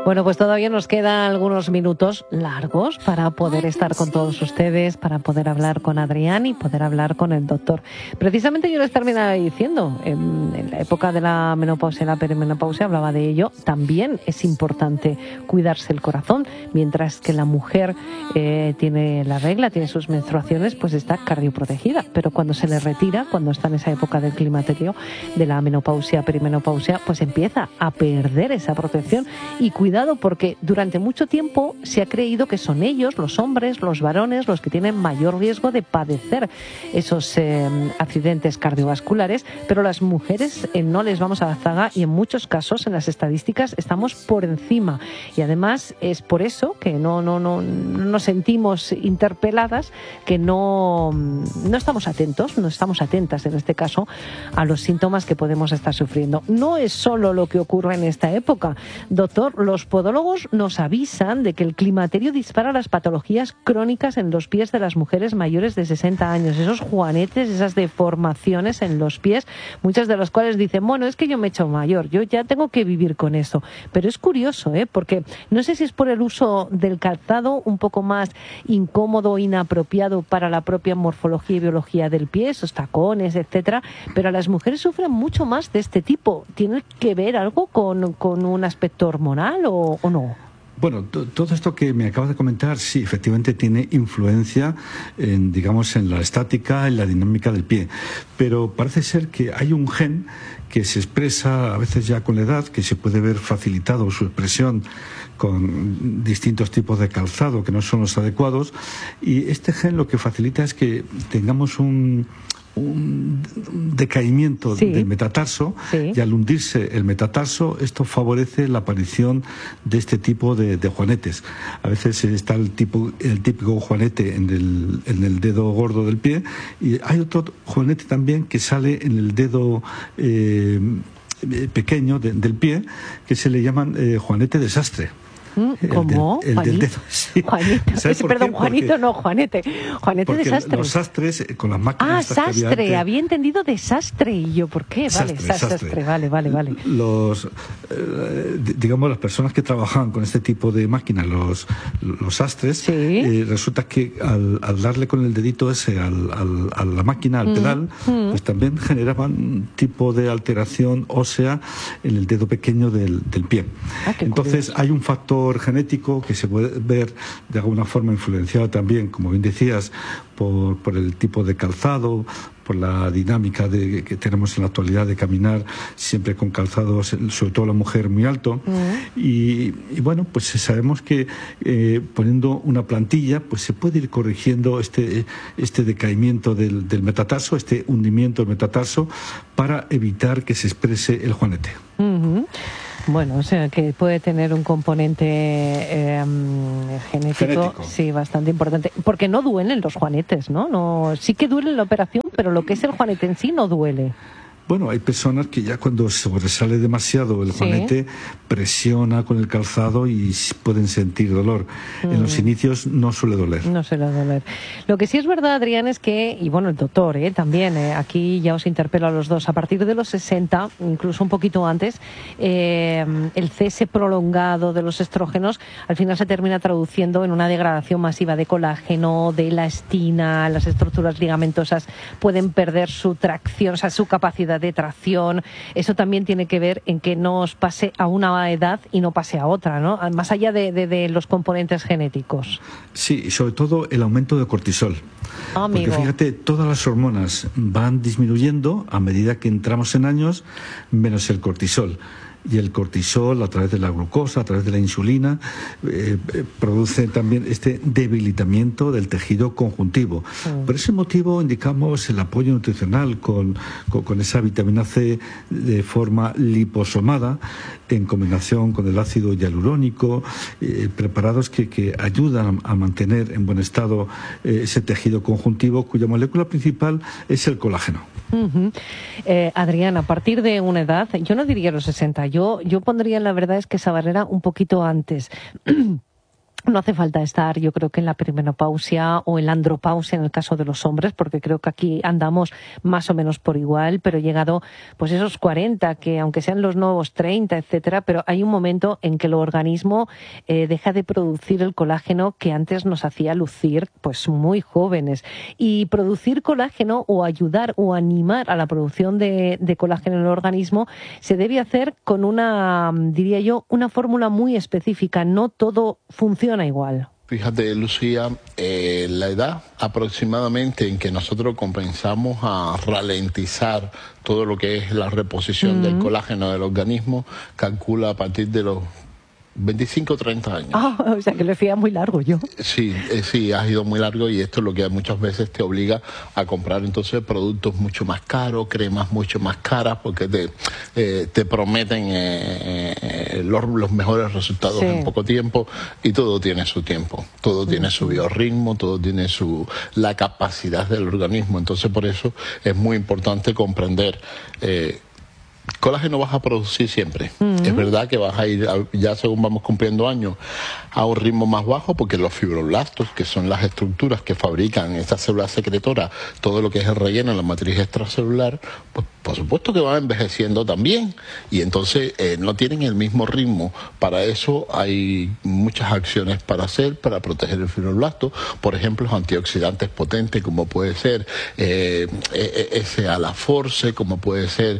Bueno, pues todavía nos quedan algunos minutos largos para poder estar con todos ustedes, para poder hablar con Adrián y poder hablar con el doctor. Precisamente yo les terminaba diciendo, en la época de la menopausia, la perimenopausia, hablaba de ello, también es importante cuidarse el corazón, mientras que la mujer tiene la regla, tiene sus menstruaciones, pues está cardioprotegida, pero cuando se le retira, cuando está en esa época del climaterio, de la menopausia, perimenopausia, pues empieza a perder esa protección. Y cuidado, porque durante mucho tiempo se ha creído que son ellos, los hombres, los varones, los que tienen mayor riesgo de padecer esos accidentes cardiovasculares, pero las mujeres no les vamos a la zaga y en muchos casos en las estadísticas estamos por encima. Y además es por eso que no nos sentimos interpeladas, que no estamos atentos, no estamos atentas en este caso a los síntomas que podemos estar sufriendo. No es solo lo que ocurre en esta época. Doctor, los podólogos nos avisan de que el climaterio dispara las patologías crónicas en los pies de las mujeres mayores de 60 años. Esos juanetes, esas deformaciones en los pies, muchas de las cuales dicen, bueno, es que yo me he hecho mayor, yo ya tengo que vivir con eso. Pero es curioso, porque no sé si es por el uso del calzado un poco más incómodo, inapropiado para la propia morfología y biología del pie, esos tacones, etcétera, pero las mujeres sufren mucho más de este tipo. ¿Tiene que ver algo con un aspecto hormonal o no? Bueno, todo esto que me acabas de comentar, sí, efectivamente tiene influencia en, digamos, en la estática, en la dinámica del pie. Pero parece ser que hay un gen que se expresa a veces ya con la edad, que se puede ver facilitado su expresión con distintos tipos de calzado que no son los adecuados. Y este gen lo que facilita es que tengamos un decaimiento del metatarso, y al hundirse el metatarso, esto favorece la aparición de este tipo de juanetes. A veces está el típico juanete en el dedo gordo del pie, y hay otro juanete también que sale en el dedo pequeño del pie, que se le llaman juanete desastre. ¿Cómo? El del dedo, sí. Juanito. Perdón, Juanito, no, Juanete. Juanete desastre. Los sastres con las máquinas. Sastre, había entendido desastre. Y yo, ¿por qué? Sastre. Vale. Digamos, las personas que trabajaban con este tipo de máquinas, los sastres, resulta que al darle con el dedito ese a la máquina, al pedal, pues también generaban un tipo de alteración ósea en el dedo pequeño del pie. Entonces, hay un factor genético que se puede ver de alguna forma influenciado también, como bien decías, por el tipo de calzado, por la dinámica que tenemos en la actualidad de caminar siempre con calzados, sobre todo la mujer, muy alto. Y bueno, pues sabemos que poniendo una plantilla, pues se puede ir corrigiendo este decaimiento del metatarso, este hundimiento del metatarso, para evitar que se exprese el juanete. Bueno, o sea que puede tener un componente genético, sí, bastante importante. Porque no duelen los juanetes, ¿no? Sí que duele la operación, pero lo que es el juanete en sí no duele. Bueno, hay personas que ya cuando sobresale demasiado el juanete presiona con el calzado y pueden sentir dolor. En los inicios no suele doler. No suele doler. Lo que sí es verdad, Adrián, es que, y bueno, el doctor también, aquí ya os interpelo a los dos, a partir de los 60, incluso un poquito antes, el cese prolongado de los estrógenos al final se termina traduciendo en una degradación masiva de colágeno, de elastina, las estructuras ligamentosas pueden perder su tracción, o sea, su capacidad de tracción. Eso también tiene que ver en que no os pase a una edad y no pase a otra, ¿no? Más allá de los componentes genéticos. Sí, y sobre todo el aumento de cortisol. Porque fíjate, todas las hormonas van disminuyendo a medida que entramos en años, menos el cortisol. Y el cortisol, a través de la glucosa, a través de la insulina, produce también este debilitamiento del tejido conjuntivo. Por ese motivo indicamos el apoyo nutricional con esa vitamina C de forma liposomada, en combinación con el ácido hialurónico, preparados que ayudan a mantener en buen estado ese tejido conjuntivo, cuya molécula principal es el colágeno. Adrián, a partir de una edad, yo no diría los 60, yo pondría, la verdad es que esa barrera un poquito antes. No hace falta estar, yo creo que en la perimenopausia o en la andropausia en el caso de los hombres, porque creo que aquí andamos más o menos por igual, pero llegado pues esos 40, que aunque sean los nuevos 30, etcétera, pero hay un momento en que el organismo deja de producir el colágeno que antes nos hacía lucir pues muy jóvenes. Y producir colágeno o ayudar o animar a la producción de colágeno en el organismo se debe hacer con una, diría yo, una fórmula muy específica. No todo funciona igual. Fíjate, Lucía, la edad aproximadamente en que nosotros comenzamos a ralentizar todo lo que es la reposición del colágeno del organismo, calcula a partir de los 25 o 30 años. O sea que le fía muy largo yo. Sí, sí, ha ido muy largo y esto es lo que muchas veces te obliga a comprar entonces productos mucho más caros, cremas mucho más caras, porque te prometen los mejores resultados en poco tiempo, y todo tiene su tiempo, todo tiene su biorritmo, todo tiene la capacidad del organismo. Entonces por eso es muy importante comprender colágeno vas a producir siempre. Es verdad que vas a ir, ya según vamos cumpliendo años, a un ritmo más bajo, porque los fibroblastos, que son las estructuras que fabrican estas células secretoras, todo lo que es el relleno en la matriz extracelular, pues por supuesto que van envejeciendo también, y entonces no tienen el mismo ritmo. Para eso hay muchas acciones para hacer, para proteger el fibroblasto. Por ejemplo, los antioxidantes potentes, como puede ser ese Alaforce, como puede ser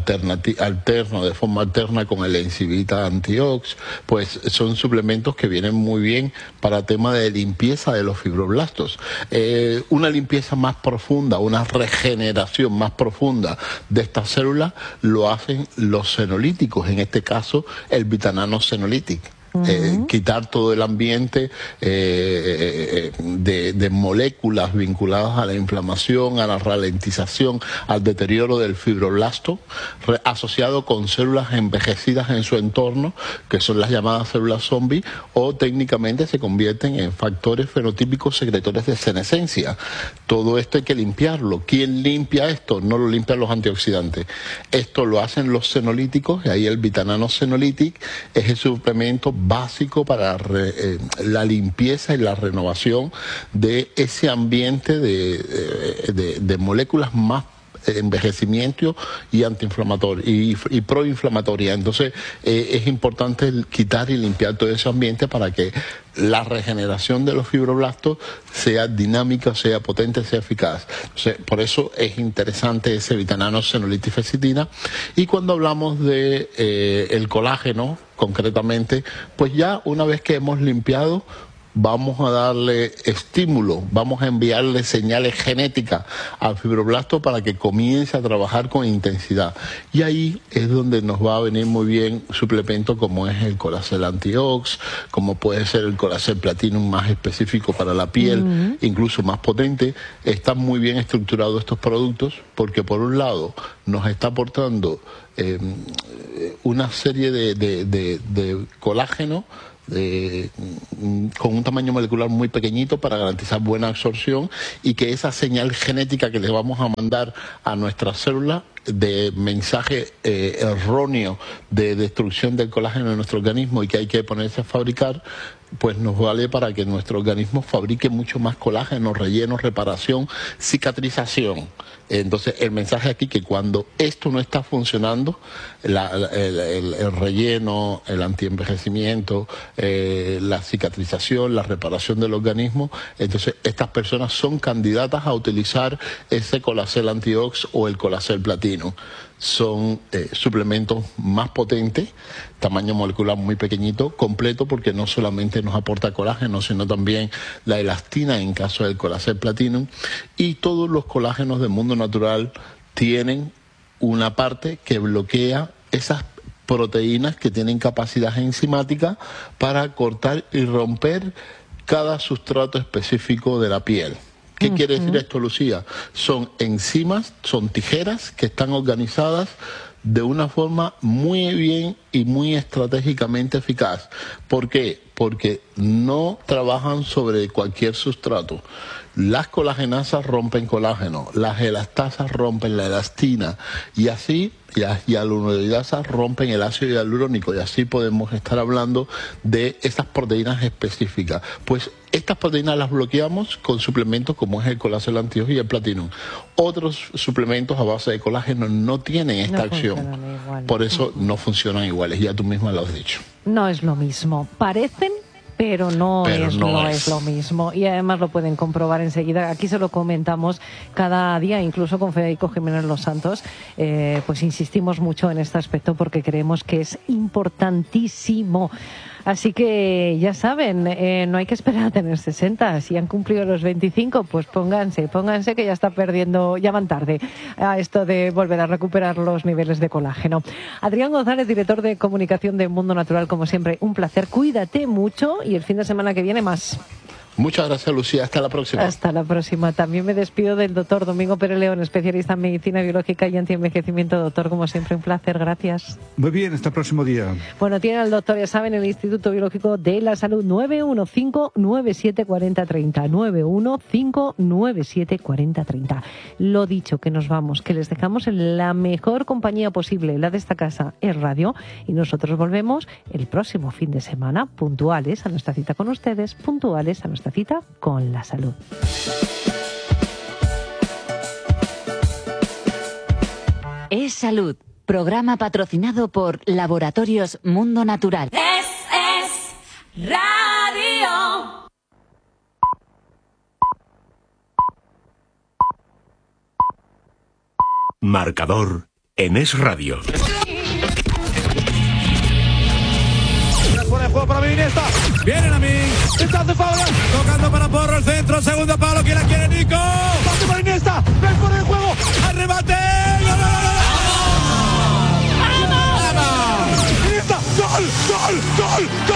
de forma alterna con el Encivita Antiox, pues son suplementos que vienen muy bien para tema de limpieza de los fibroblastos. Una limpieza más profunda, una regeneración más profunda de estas células lo hacen los senolíticos, en este caso el Vitanano Senolytic. Quitar todo el ambiente de moléculas vinculadas a la inflamación, a la ralentización, al deterioro del fibroblasto, asociado con células envejecidas en su entorno, que son las llamadas células zombie, o técnicamente se convierten en factores fenotípicos secretores de senescencia. Todo esto hay que limpiarlo. ¿Quién limpia esto? No lo limpian los antioxidantes. Esto lo hacen los senolíticos, y ahí el Vitanano Senolytic es el suplemento básico para la limpieza y la renovación de ese ambiente de moléculas más envejecimiento y antiinflamatoria y proinflamatoria. Entonces es importante quitar y limpiar todo ese ambiente para que la regeneración de los fibroblastos sea dinámica, sea potente, sea eficaz. Entonces, por eso es interesante ese Vitanano Senolytic Fecitina. Y cuando hablamos de el colágeno concretamente, pues ya una vez que hemos limpiado, vamos a darle estímulo, vamos a enviarle señales genéticas al fibroblasto para que comience a trabajar con intensidad. Y ahí es donde nos va a venir muy bien suplementos como es el Colacel Antiox, como puede ser el Colacel Platinum, más específico para la piel, incluso más potente. Están muy bien estructurados estos productos porque por un lado nos está aportando una serie de colágeno con un tamaño molecular muy pequeñito para garantizar buena absorción, y que esa señal genética que le vamos a mandar a nuestras células de mensaje erróneo de destrucción del colágeno en nuestro organismo y que hay que ponerse a fabricar, pues nos vale para que nuestro organismo fabrique mucho más colágeno, relleno, reparación, cicatrización. Entonces el mensaje aquí que cuando esto no está funcionando, el relleno, el antienvejecimiento, la cicatrización, la reparación del organismo, entonces estas personas son candidatas a utilizar ese Colacel Antiox o el Colacel Platinum. Son suplementos más potentes, tamaño molecular muy pequeñito, completo, porque no solamente nos aporta colágeno, sino también la elastina en caso del Colacel Platinum. Y todos los colágenos del mundo natural tienen una parte que bloquea esas proteínas que tienen capacidad enzimática para cortar y romper cada sustrato específico de la piel. ¿Qué quiere decir esto, Lucía? Son enzimas, son tijeras que están organizadas de una forma muy bien y muy estratégicamente eficaz. ¿Por qué? porque no trabajan sobre cualquier sustrato. Las colagenasas rompen colágeno, las elastasas rompen la elastina y así, las hialuronidasas rompen el ácido hialurónico, y así podemos estar hablando de estas proteínas específicas. Pues estas proteínas las bloqueamos con suplementos como es el colágeno antioxidante y el platinum. Otros suplementos a base de colágeno no tienen esta acción, por eso no funcionan iguales, ya tú misma lo has dicho. No es lo mismo, parecen, pero no es lo mismo. Y además lo pueden comprobar enseguida. Aquí se lo comentamos cada día, incluso con Federico Jiménez Los Santos. Pues insistimos mucho en este aspecto porque creemos que es importantísimo. Así que ya saben, no hay que esperar a tener 60. Si han cumplido los 25, pues pónganse que ya está perdiendo, ya van tarde a esto de volver a recuperar los niveles de colágeno. Adrián González, director de comunicación de Mundo Natural, como siempre, un placer. Cuídate mucho y el fin de semana que viene más. Muchas gracias, Lucía. Hasta la próxima. Hasta la próxima. También me despido del doctor Domingo Pérez León, especialista en medicina biológica y antienvejecimiento. Doctor, como siempre, un placer. Gracias. Muy bien, hasta el próximo día. Bueno, tiene al doctor, ya saben, el Instituto Biológico de la Salud, 915-974030. 915-974030. Lo dicho, que nos vamos, que les dejamos en la mejor compañía posible, la de esta casa, es Radio, y nosotros volvemos el próximo fin de semana, puntuales a nuestra cita con ustedes, puntuales a nuestra cita con la salud. Es Salud, programa patrocinado por Laboratorios Mundo Natural. Es Radio. Marcador en Es Radio. Fuera de juego para Iniesta. Vienen a mí. Está de Fabra. Tocando para Porro el centro. Segundo palo. ¿Quién la quiere, Nico? Pase para Iniesta. Ven fuera de juego. Al remate. ¡Vamos! ¡Vamos! ¡Iniesta! ¡Gol! ¡Gol! ¡Gol!